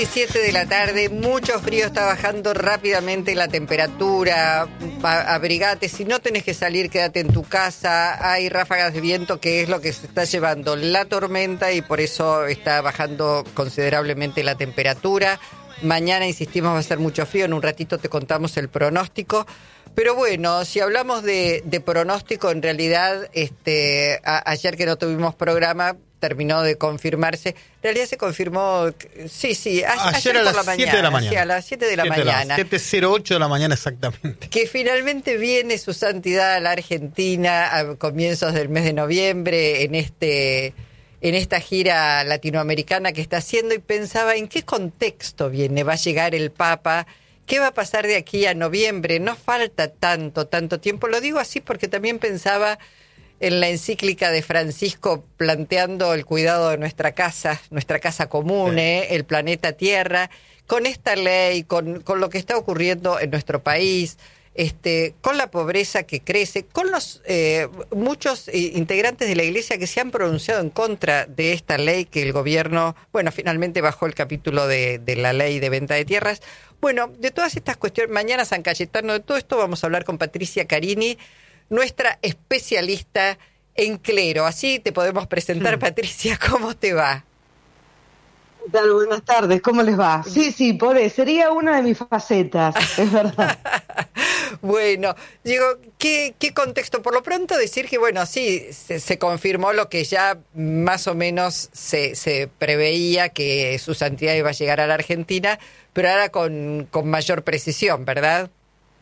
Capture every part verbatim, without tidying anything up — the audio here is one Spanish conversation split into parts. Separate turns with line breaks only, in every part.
siete de la tarde, mucho frío, está bajando rápidamente la temperatura, abrigate, si no tenés que salir quédate en tu casa, hay ráfagas de viento que es lo que se está llevando la tormenta y por eso está bajando considerablemente la temperatura. Mañana, insistimos, va a ser mucho frío, en un ratito te contamos el pronóstico. Pero bueno, si hablamos de, de pronóstico, en realidad, este, a, ayer que no tuvimos programa, terminó de confirmarse. En realidad se confirmó, sí, sí, a,
ayer,
ayer
a
por
las
la
siete de la
mañana,
mañana.
sí, a las siete de la mañana.
siete cero ocho de la mañana exactamente.
Que finalmente viene su santidad a la Argentina a comienzos del mes de noviembre en este... en esta gira latinoamericana que está haciendo, y pensaba en qué contexto viene, va a llegar el Papa, qué va a pasar de aquí a noviembre, no falta tanto, tanto tiempo. Lo digo así porque también pensaba en la encíclica de Francisco planteando el cuidado de nuestra casa, nuestra casa común, sí. eh, el planeta Tierra, con esta ley, con, con lo que está ocurriendo en nuestro país, Este, con la pobreza que crece, con los eh, muchos eh, integrantes de la Iglesia que se han pronunciado en contra de esta ley que el gobierno, bueno, finalmente bajó el capítulo de, de la ley de venta de tierras. Bueno, de todas estas cuestiones, mañana San Cayetano, de todo esto vamos a hablar con Patricia Carini, nuestra especialista en clero. Así te podemos presentar, hmm. Patricia, ¿cómo te va?
¿Qué tal? Buenas tardes, ¿cómo les va? Sí, sí, podé, sería una de mis facetas, es verdad.
Bueno, digo, ¿qué, ¿qué contexto? Por lo pronto decir que, bueno, sí, se, se confirmó lo que ya más o menos se, se preveía, que su santidad iba a llegar a la Argentina, pero ahora con, con mayor precisión, ¿verdad?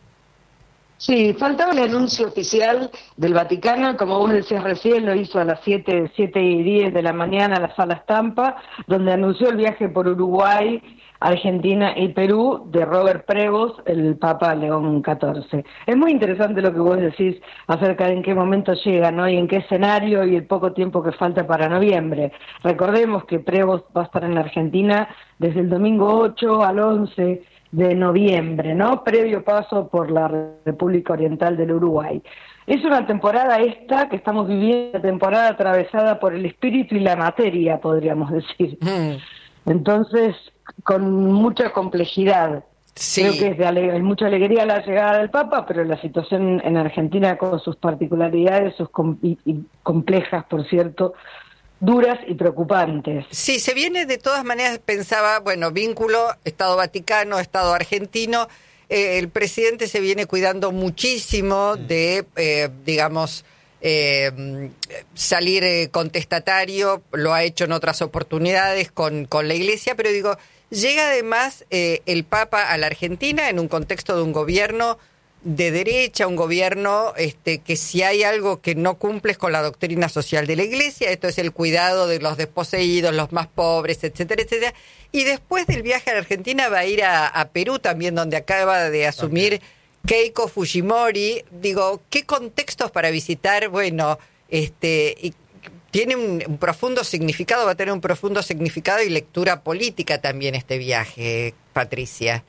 Sí, faltaba el anuncio oficial del Vaticano, como vos decías recién, lo hizo a las siete, siete y diez de la mañana a la Sala Estampa, donde anunció el viaje por Uruguay, Argentina y Perú de Robert Prevost, el Papa León catorce. Es muy interesante lo que vos decís acerca de en qué momento llega, ¿no? Y en qué escenario y el poco tiempo que falta para noviembre. Recordemos que Prevost va a estar en la Argentina desde el domingo ocho al once de noviembre, ¿no? Previo paso por la República Oriental del Uruguay. Es una temporada esta que estamos viviendo, una temporada atravesada por el espíritu y la materia, podríamos decir. Mm. Entonces, con mucha complejidad. Sí. Creo que es de ale- es mucha alegría la llegada del Papa, pero la situación en Argentina con sus particularidades, sus com- y, y complejas, por cierto, duras y preocupantes.
Sí, se viene de todas maneras, pensaba, bueno, vínculo Estado Vaticano, Estado argentino, eh, el presidente se viene cuidando muchísimo de, eh, digamos, eh, salir eh, contestatario, lo ha hecho en otras oportunidades con, con la Iglesia, pero digo, llega además eh, el Papa a la Argentina en un contexto de un gobierno de derecha, un gobierno este, que si hay algo que no cumple es con la doctrina social de la Iglesia, esto es el cuidado de los desposeídos, los más pobres, etcétera, etcétera. Y después del viaje a la Argentina va a ir a, a Perú también, donde acaba de asumir Keiko Fujimori. Digo, ¿qué contextos para visitar? Bueno, este y tiene un, un profundo significado, va a tener un profundo significado y lectura política también este viaje, Patricia.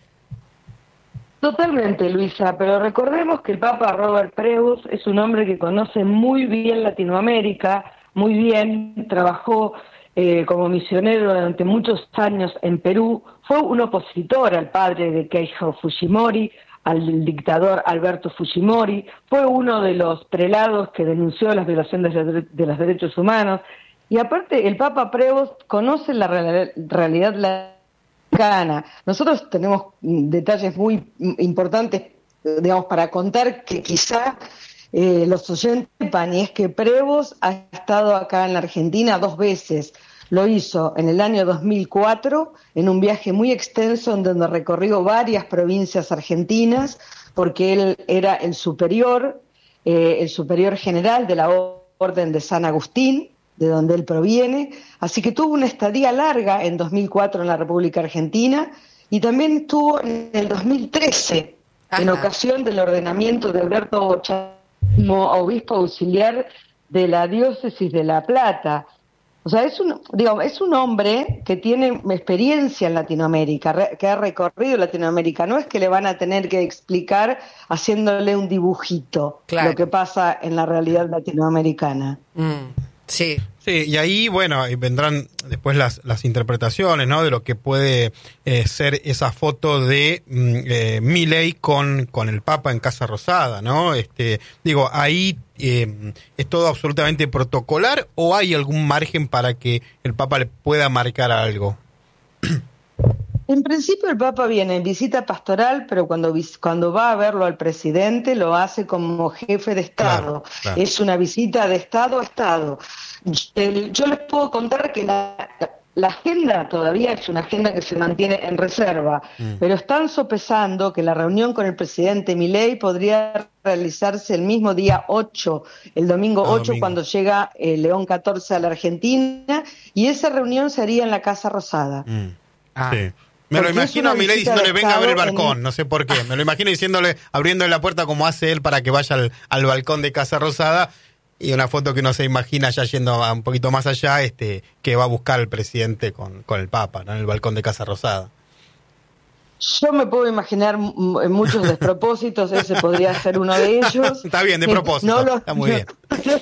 Totalmente, Luisa, pero recordemos que el Papa Robert Prevost es un hombre que conoce muy bien Latinoamérica, muy bien, trabajó eh, como misionero durante muchos años en Perú, fue un opositor al padre de Keiko Fujimori, al dictador Alberto Fujimori, fue uno de los prelados que denunció las violaciones de, de los derechos humanos, y aparte el Papa Prevost conoce la real, realidad la Nosotros tenemos detalles muy importantes, digamos, para contar que quizá eh, los oyentes sepan, y es que Prevost ha estado acá en la Argentina dos veces. Lo hizo en el año dos mil cuatro, en un viaje muy extenso en donde recorrió varias provincias argentinas, porque él era el superior, eh, el superior general de la Orden de San Agustín, de donde él proviene, así que tuvo una estadía larga en dos mil cuatro en la República Argentina, y también estuvo en el dos mil trece, Ajá. en ocasión del ordenamiento de Alberto Chávez como obispo auxiliar de la diócesis de La Plata. O sea, es un, digamos, es un hombre que tiene experiencia en Latinoamérica, re, que ha recorrido Latinoamérica, no es que le van a tener que explicar haciéndole un dibujito, claro, lo que pasa en la realidad latinoamericana.
Mm. Sí,
Sí, y ahí, bueno, vendrán después las, las interpretaciones, ¿no? De lo que puede eh, ser esa foto de eh, Milei con, con el Papa en Casa Rosada, ¿no? Este, digo, ahí eh, ¿es todo absolutamente protocolar o hay algún margen para que el Papa le pueda marcar algo?
En principio el Papa viene en visita pastoral, pero cuando, cuando va a verlo al presidente lo hace como jefe de Estado.
Claro, claro.
Es una visita de Estado a Estado. Yo les puedo contar que la, la agenda todavía es una agenda que se mantiene en reserva, mm. pero están sopesando que la reunión con el presidente Milei podría realizarse el mismo día ocho, el domingo ah, ocho, domingo. Cuando llega eh, León catorce a la Argentina, y esa reunión se haría en la Casa Rosada.
Mm. Ah. Sí. Me lo imagino a Milei diciéndole venga a ver el balcón, en... no sé por qué. Me lo imagino diciéndole, abriéndole la puerta como hace él para que vaya al, al balcón de Casa Rosada, y una foto que uno se imagina ya yendo a un poquito más allá, este, que va a buscar el presidente con, con el Papa, ¿no? En el balcón de Casa Rosada.
Yo me puedo imaginar muchos despropósitos, ese podría ser uno de ellos.
Está bien, de propósito, no lo, está muy bien.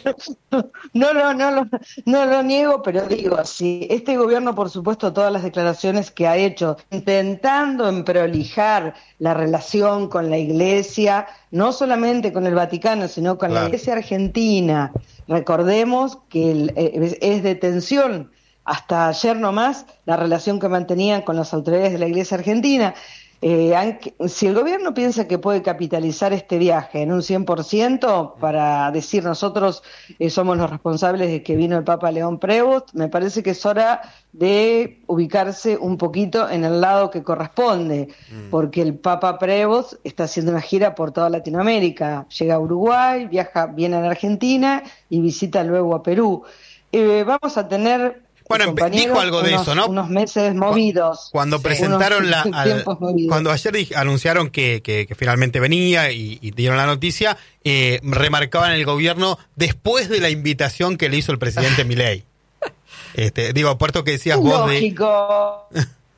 No, no, no, no, no lo niego, pero digo, si este gobierno, por supuesto, todas las declaraciones que ha hecho, intentando emprolijar la relación con la Iglesia, no solamente con el Vaticano, sino con claro. la Iglesia argentina, recordemos que el, es, es de tensión. Hasta ayer nomás, la relación que mantenían con las autoridades de la Iglesia argentina. Eh, han, si el gobierno piensa que puede capitalizar este viaje en un cien por ciento para decir nosotros eh, somos los responsables de que vino el Papa León Prevost, me parece que es hora de ubicarse un poquito en el lado que corresponde, mm. porque el Papa Prevost está haciendo una gira por toda Latinoamérica. Llega a Uruguay, viaja, viene a la Argentina y visita luego a Perú. Eh, vamos a tener...
Bueno, dijo algo de
unos,
eso, ¿no?
Unos meses movidos.
Cuando
sí,
presentaron la... Al, cuando ayer dij, anunciaron que, que, que finalmente venía y, y dieron la noticia, eh, remarcaban el gobierno después de la invitación que le hizo el presidente Milei. Este, digo, puerto que decías vos de...
Lógico.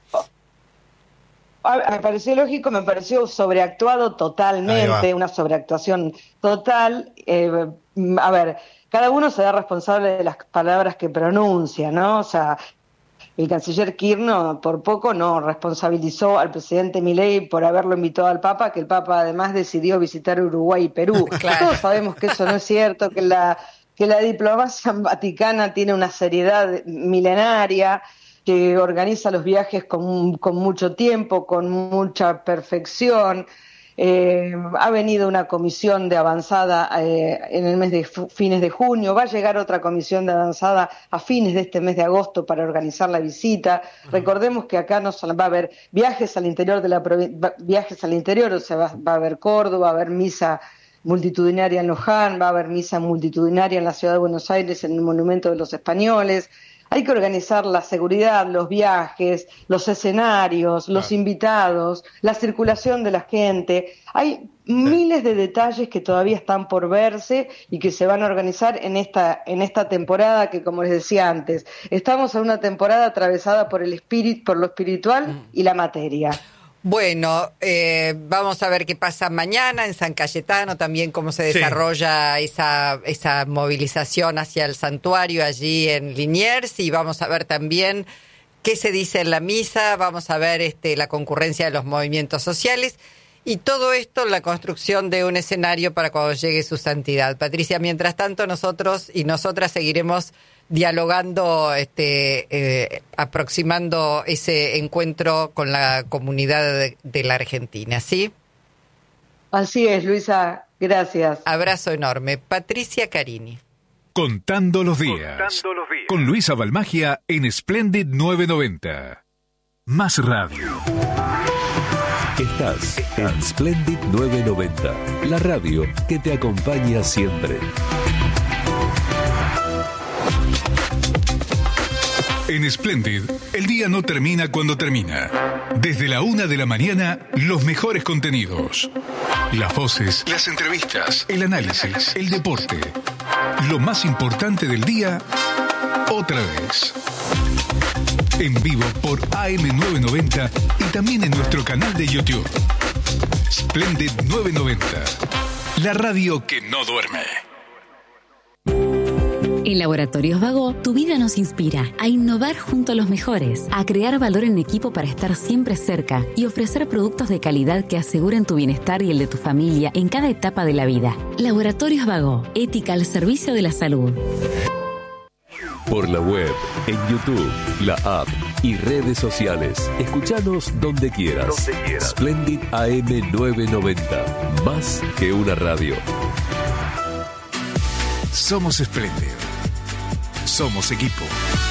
Me pareció lógico, me pareció sobreactuado totalmente, una sobreactuación total. Eh, a ver... Cada uno se da responsable de las palabras que pronuncia, ¿no? O sea, el canciller Kirchner por poco no responsabilizó al presidente Milei por haberlo invitado al Papa, que el Papa además decidió visitar Uruguay y Perú. Claro. Todos sabemos que eso no es cierto, que la, que la diplomacia vaticana tiene una seriedad milenaria, que organiza los viajes con, con mucho tiempo, con mucha perfección. Eh, ha venido una comisión de avanzada eh, en el mes de fines de junio, va a llegar otra comisión de avanzada a fines de este mes de agosto para organizar la visita. Uh-huh. Recordemos que acá no va a haber viajes al interior de la provincia, viajes al interior, o sea, va, va a haber Córdoba, va a haber misa multitudinaria en Luján, va a haber misa multitudinaria en la ciudad de Buenos Aires en el Monumento de los Españoles. Hay que organizar la seguridad, los viajes, los escenarios, los claro. invitados, la circulación de la gente. Hay sí. miles de detalles que todavía están por verse y que se van a organizar en esta en esta temporada que, como les decía antes, estamos en una temporada atravesada por el espíritu, por lo espiritual mm. y la materia.
Bueno, eh, vamos a ver qué pasa mañana en San Cayetano, también cómo se desarrolla sí. esa esa movilización hacia el santuario allí en Liniers, y vamos a ver también qué se dice en la misa, vamos a ver este la concurrencia de los movimientos sociales y todo esto en la construcción de un escenario para cuando llegue su santidad. Patricia, mientras tanto nosotros y nosotras seguiremos dialogando, este, eh, aproximando ese encuentro con la comunidad de, de la Argentina, ¿sí?
Así es, Luisa, gracias.
Abrazo enorme. Patricia Carini.
Contando los días. Contando los días. Con Luisa Balmagia en Splendid novecientos noventa. Más radio.
Estás en Splendid novecientos noventa, la radio que te acompaña siempre.
En Splendid, el día no termina cuando termina. Desde la una de la mañana, los mejores contenidos. Las voces, las entrevistas, el análisis, el deporte. Lo más importante del día, otra vez. En vivo por A M novecientos noventa y también en nuestro canal de YouTube. Splendid novecientos noventa, la radio que no duerme.
En Laboratorios Vago, tu vida nos inspira a innovar junto a los mejores, a crear valor en equipo para estar siempre cerca y ofrecer productos de calidad que aseguren tu bienestar y el de tu familia en cada etapa de la vida. Laboratorios Vago, ética al servicio de la salud.
Por la web, en YouTube, la app y redes sociales. Escuchanos donde quieras. Donde quieras. Splendid A M novecientos noventa. Más que una radio.
Somos Splendid. Somos equipo.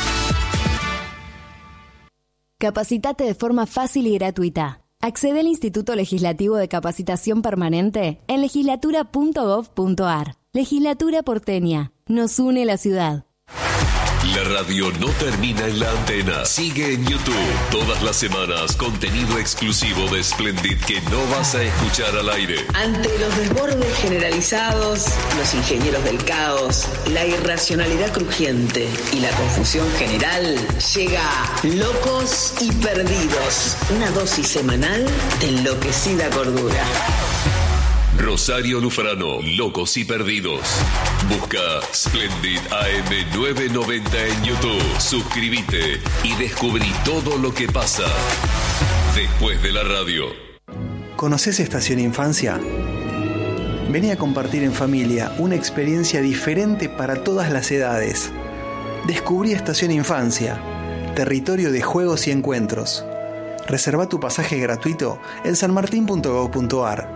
Capacitate de forma fácil y gratuita. Accede al Instituto Legislativo de Capacitación Permanente en legislatura punto gov punto ar. Legislatura porteña. Nos une la ciudad.
La radio no termina en la antena. Sigue en YouTube. Todas las semanas, contenido exclusivo de Splendid que no vas a escuchar al aire.
Ante los desbordes generalizados, los ingenieros del caos, la irracionalidad crujiente y la confusión general, llega Locos y Perdidos. Una dosis semanal de enloquecida cordura.
Rosario Lufrano, Locos y Perdidos. Busca Splendid A M novecientos noventa en YouTube. Suscríbete y descubrí todo lo que pasa después de la radio.
¿Conoces Estación Infancia? Vení a compartir en familia una experiencia diferente para todas las edades. Descubrí Estación Infancia, territorio de juegos y encuentros. Reserva tu pasaje gratuito en sanmartin punto gov punto ar.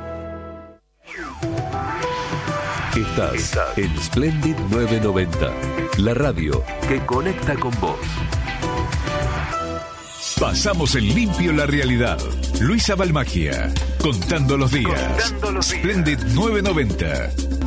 Estás, Estás en Splendid novecientos noventa, la radio que conecta con vos.
Pasamos en limpio la realidad. Luisa Balmagia, contando los días. Contando los días. Splendid novecientos noventa.